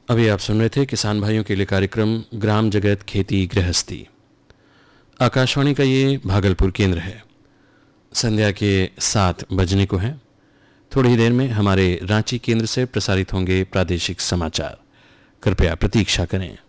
अभी आप सुन रहे थे किसान भाइयों के लिए कार्यक्रम ग्राम जगत खेती गृहस्थी। आकाशवाणी का ये भागलपुर केंद्र है। संध्या के 7 बजने को हैं। थोड़ी ही देर में हमारे रांची केंद्र से प्रसारित होंगे प्रादेशिक समाचार। कृपया प्रतीक्षा करें।